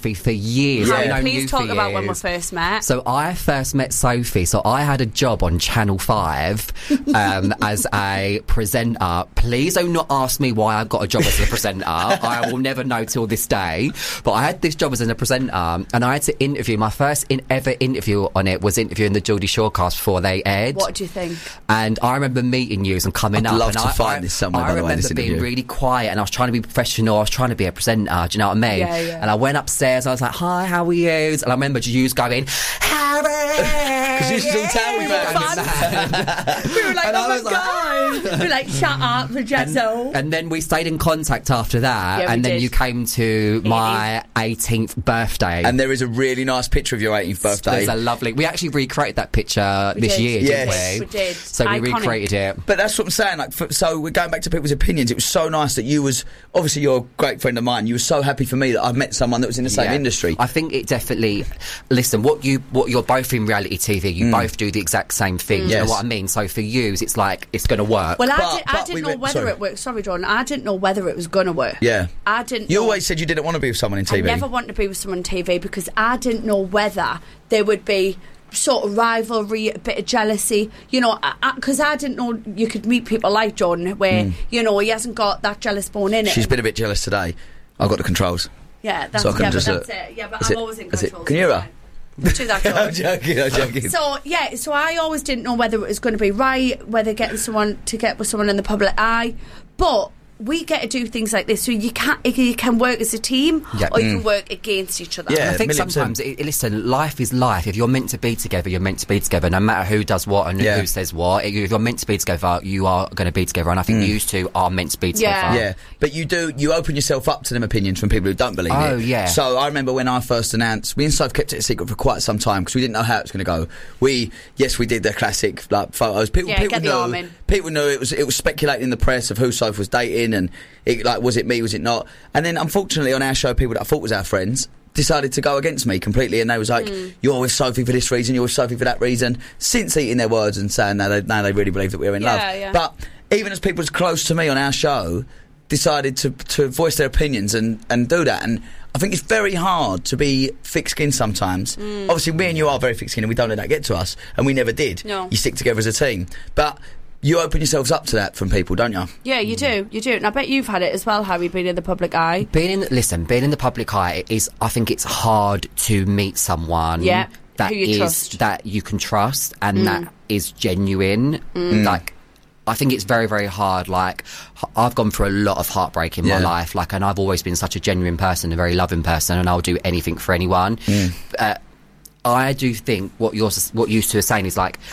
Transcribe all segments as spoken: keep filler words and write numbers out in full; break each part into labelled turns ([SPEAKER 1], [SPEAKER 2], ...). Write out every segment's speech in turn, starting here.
[SPEAKER 1] Sophie for years.
[SPEAKER 2] Yeah.
[SPEAKER 1] I've known
[SPEAKER 3] Please
[SPEAKER 1] you
[SPEAKER 3] talk
[SPEAKER 1] for
[SPEAKER 3] about
[SPEAKER 1] years.
[SPEAKER 3] when we first met.
[SPEAKER 1] So I first met Sophie. So I had a job on Channel Five um, as a presenter. Please do not ask me why I got a job as a presenter. I will never know till this day. But I had this job as a presenter, and I had to interview. My first in, ever interview on it was interviewing the Geordie Shorecast before they aired.
[SPEAKER 3] What do you think?
[SPEAKER 1] And I remember meeting you and coming
[SPEAKER 2] I'd
[SPEAKER 1] up.
[SPEAKER 2] love
[SPEAKER 1] and
[SPEAKER 2] to
[SPEAKER 1] I,
[SPEAKER 2] find
[SPEAKER 1] I,
[SPEAKER 2] this somewhere,
[SPEAKER 1] I
[SPEAKER 2] by the way,
[SPEAKER 1] remember
[SPEAKER 2] this
[SPEAKER 1] being
[SPEAKER 2] interview.
[SPEAKER 1] really quiet, and I was trying to be professional. I was trying to be a presenter. Do you know what I mean?
[SPEAKER 3] Yeah, yeah.
[SPEAKER 1] And I went upstairs. I was like, "Hi, how are you?" And I remember you going, "Harry,"
[SPEAKER 2] because you still tell me, man.
[SPEAKER 3] We were like,
[SPEAKER 1] And I
[SPEAKER 3] oh my
[SPEAKER 1] was like-
[SPEAKER 3] god. We were like, shut up,
[SPEAKER 1] And,
[SPEAKER 3] Jezzo.
[SPEAKER 1] and then we stayed in contact after that,
[SPEAKER 3] Yeah, we
[SPEAKER 1] and then
[SPEAKER 3] did.
[SPEAKER 1] you came to my eighteenth birthday.
[SPEAKER 2] And there is a really nice picture of your eighteenth birthday.
[SPEAKER 1] There's a lovely. We actually recreated that picture
[SPEAKER 3] We
[SPEAKER 1] this
[SPEAKER 3] did.
[SPEAKER 1] year,
[SPEAKER 2] Yes.
[SPEAKER 1] didn't we?
[SPEAKER 3] We did.
[SPEAKER 1] So we
[SPEAKER 3] Iconic.
[SPEAKER 1] recreated it.
[SPEAKER 2] But that's what I'm saying. Like, for, so we're going back to people's opinions. It was so nice that you was obviously you're a great friend of mine. You were so happy for me that I've met someone that was in the same
[SPEAKER 1] Yeah.
[SPEAKER 2] industry.
[SPEAKER 1] I think it definitely. Listen, what you what you're both in reality T V. You
[SPEAKER 2] Mm.
[SPEAKER 1] both do the exact same thing. You
[SPEAKER 2] Yes.
[SPEAKER 1] know what I mean? So for you, it's like it's going to work.
[SPEAKER 3] Well, I,
[SPEAKER 2] But-
[SPEAKER 3] did, I
[SPEAKER 2] but
[SPEAKER 3] didn't
[SPEAKER 2] we
[SPEAKER 3] know
[SPEAKER 2] went-
[SPEAKER 3] whether
[SPEAKER 2] sorry.
[SPEAKER 3] it worked. Sorry, John. I didn't know whether it was going to work.
[SPEAKER 2] Yeah.
[SPEAKER 3] I didn't
[SPEAKER 2] You
[SPEAKER 3] know.
[SPEAKER 2] always said you didn't want to be with someone in T V.
[SPEAKER 3] I never wanted to be with someone on T V because I didn't know whether there would be sort of rivalry, a bit of jealousy, you know, because I, I, I didn't know you could meet people like John where,
[SPEAKER 2] Mm.
[SPEAKER 3] you know, he hasn't got that jealous bone in it.
[SPEAKER 2] She's been a bit jealous today. I've got the controls.
[SPEAKER 3] Yeah, that's,
[SPEAKER 2] so I can
[SPEAKER 3] yeah,
[SPEAKER 2] just,
[SPEAKER 3] but
[SPEAKER 2] uh,
[SPEAKER 3] that's it. Yeah, but
[SPEAKER 2] is
[SPEAKER 3] I'm
[SPEAKER 2] it-
[SPEAKER 3] always in
[SPEAKER 2] is it-
[SPEAKER 3] control.
[SPEAKER 2] can you hear her?
[SPEAKER 3] Do that,
[SPEAKER 2] I'm
[SPEAKER 3] John.
[SPEAKER 2] joking, I'm joking.
[SPEAKER 3] So yeah, so I always didn't know whether it was going to be right, whether getting someone to get with someone in the public eye, but we get to do things like this, so you can you can work as a team,
[SPEAKER 1] Yeah.
[SPEAKER 3] or you
[SPEAKER 2] Mm.
[SPEAKER 3] can work against each other.
[SPEAKER 2] Yeah.
[SPEAKER 1] I think
[SPEAKER 2] million
[SPEAKER 1] sometimes, it, listen, life is life. If you're meant to be together, you're meant to be together, no matter who does what and
[SPEAKER 2] Yeah.
[SPEAKER 1] who says what. If you're meant to be together, you are going to be together, and I think you two are meant to be together.
[SPEAKER 3] Yeah.
[SPEAKER 2] Yeah, but you do, you open yourself up to them opinions from people who don't believe it.
[SPEAKER 1] Oh, yeah.
[SPEAKER 2] So I remember when I first announced, me and Soph kept it a secret for quite some time because we didn't know how it was going to go. We, yes, we did the classic like photos. People,
[SPEAKER 3] Yeah,
[SPEAKER 2] people
[SPEAKER 3] get the arm
[SPEAKER 2] knew,
[SPEAKER 3] in.
[SPEAKER 2] people knew it was, it was speculating in the press of who Soph was dating and it, like, was it me, was it not? And then unfortunately on our show, people that I thought was our friends decided to go against me completely, and they was like,
[SPEAKER 3] Mm.
[SPEAKER 2] you're with Sophie for this reason, you're with Sophie for that reason, since eating their words and saying now they, now they really believe that we're in
[SPEAKER 3] Yeah,
[SPEAKER 2] love.
[SPEAKER 3] yeah.
[SPEAKER 2] But even as people as close to me on our show decided to, to voice their opinions and, and do that, and I think it's very hard to be thick-skinned sometimes.
[SPEAKER 3] Mm.
[SPEAKER 2] Obviously me and you are very thick-skinned and we don't let that get to us, and we never did.
[SPEAKER 3] No.
[SPEAKER 2] You stick together as a team, but you open yourselves up to that from people, don't you?
[SPEAKER 3] Yeah, you do, you do, and I bet you've had it as well, Harry, being in the public eye.
[SPEAKER 1] Being in, listen, being in the public eye is, I think it's hard to meet someone
[SPEAKER 3] Yeah,
[SPEAKER 1] that
[SPEAKER 3] who you
[SPEAKER 1] is
[SPEAKER 3] trust.
[SPEAKER 1] that you can trust and
[SPEAKER 3] Mm.
[SPEAKER 1] that is genuine.
[SPEAKER 2] Mm.
[SPEAKER 1] Like, I think it's very, very hard. Like, h- I've gone through a lot of heartbreak in
[SPEAKER 2] Yeah.
[SPEAKER 1] my life. Like, and I've always been such a genuine person, a very loving person, and I'll do anything for anyone.
[SPEAKER 2] Mm.
[SPEAKER 1] Uh, I do think what you're s- what you two are saying is like,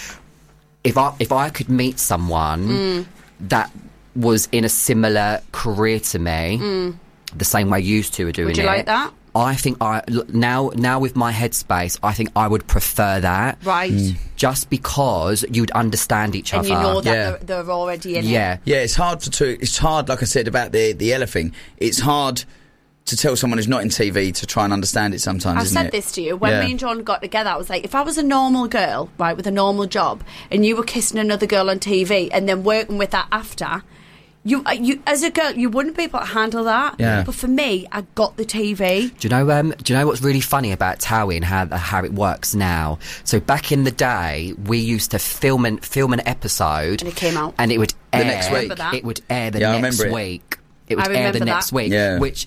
[SPEAKER 1] if I if I could meet someone
[SPEAKER 3] Mm.
[SPEAKER 1] that was in a similar career to me,
[SPEAKER 3] Mm.
[SPEAKER 1] the same way you two are doing
[SPEAKER 3] Would you
[SPEAKER 1] it,
[SPEAKER 3] like that?
[SPEAKER 1] I think I l- now now with my headspace, I think I would prefer that.
[SPEAKER 3] Right.
[SPEAKER 1] Just because you'd understand each
[SPEAKER 3] And
[SPEAKER 1] other.
[SPEAKER 3] you know that
[SPEAKER 2] Yeah.
[SPEAKER 3] they're, they're already in
[SPEAKER 1] yeah.
[SPEAKER 3] it.
[SPEAKER 2] Yeah, it's hard for two. It's hard, like I said about the the Ella thing. It's hard to tell someone who's not in T V to try and understand it sometimes.
[SPEAKER 3] I've
[SPEAKER 2] isn't
[SPEAKER 3] said
[SPEAKER 2] it?
[SPEAKER 3] this to you. When
[SPEAKER 2] Yeah.
[SPEAKER 3] me and John got together, I was like, if I was a normal girl, right, with a normal job, and you were kissing another girl on T V and then working with that after, you, uh, you as a girl, you wouldn't be able to handle that.
[SPEAKER 2] Yeah.
[SPEAKER 3] But for me, I got the T V.
[SPEAKER 1] Do you know? Um, do you know what's really funny about Towie and how how it works now? So back in the day, we used to film an film an episode,
[SPEAKER 3] And it came out.
[SPEAKER 1] and it would
[SPEAKER 2] The
[SPEAKER 1] air.
[SPEAKER 2] next week.
[SPEAKER 3] Remember that?
[SPEAKER 1] It would air the
[SPEAKER 2] Yeah, I
[SPEAKER 1] next
[SPEAKER 2] remember it.
[SPEAKER 1] week. It would
[SPEAKER 3] I
[SPEAKER 1] air the
[SPEAKER 3] remember
[SPEAKER 1] next
[SPEAKER 3] that.
[SPEAKER 1] week.
[SPEAKER 2] Yeah.
[SPEAKER 1] Which.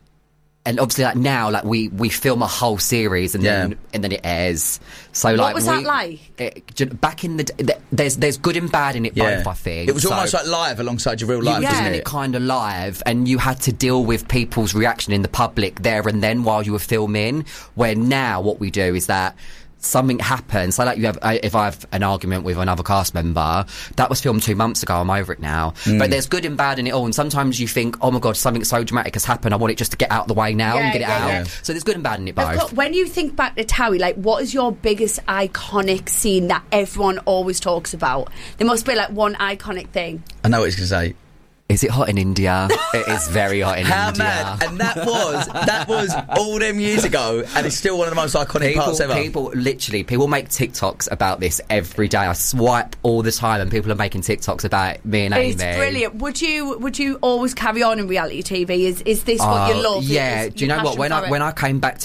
[SPEAKER 1] And obviously, like now, like we, we film a whole series and
[SPEAKER 2] Yeah.
[SPEAKER 1] then and then it airs. So like,
[SPEAKER 3] was
[SPEAKER 1] we,
[SPEAKER 3] that like?
[SPEAKER 1] It, do you- back in the d- th- there's there's good and bad in it
[SPEAKER 2] Yeah.
[SPEAKER 1] both. I think
[SPEAKER 2] It was
[SPEAKER 1] So
[SPEAKER 2] almost like live alongside your real
[SPEAKER 1] you
[SPEAKER 2] life,
[SPEAKER 1] were
[SPEAKER 2] isn't
[SPEAKER 1] doing
[SPEAKER 2] it?
[SPEAKER 1] it kind of live, and you had to deal with people's reaction in the public there and then while you were filming. Where now, what we do is that. Something happens, so like you have, I- if I have an argument with another cast member, that was filmed two months ago, I'm over it now.
[SPEAKER 2] Mm.
[SPEAKER 1] But there's good and bad in it all, and sometimes you think, oh my god, something so dramatic has happened, I want it just to get out of the way now
[SPEAKER 3] Yeah,
[SPEAKER 1] and get it
[SPEAKER 3] yeah,
[SPEAKER 1] out.
[SPEAKER 3] yeah.
[SPEAKER 1] So there's good and bad in it
[SPEAKER 3] Of
[SPEAKER 1] both.
[SPEAKER 3] course, when you think back to Towie, like, what is your biggest iconic scene that everyone always talks about? There must be like one iconic thing.
[SPEAKER 2] I know what he's going to say.
[SPEAKER 1] Is it hot in India? It is very hot in
[SPEAKER 2] How
[SPEAKER 1] India.
[SPEAKER 2] mad! And that was that was all them years ago, and it's still one of the most iconic
[SPEAKER 1] People,
[SPEAKER 2] parts ever.
[SPEAKER 1] people, literally, people make TikToks about this every day. I swipe all the time, and people are making TikToks about me and Amy.
[SPEAKER 3] It's brilliant. Would you would you always carry on in reality T V? Is is this what you
[SPEAKER 1] Oh,
[SPEAKER 3] love?
[SPEAKER 1] Yeah.
[SPEAKER 3] Is
[SPEAKER 1] Do you
[SPEAKER 3] your
[SPEAKER 1] know what?
[SPEAKER 3] passion
[SPEAKER 1] When
[SPEAKER 3] for
[SPEAKER 1] I
[SPEAKER 3] it?
[SPEAKER 1] when I came back to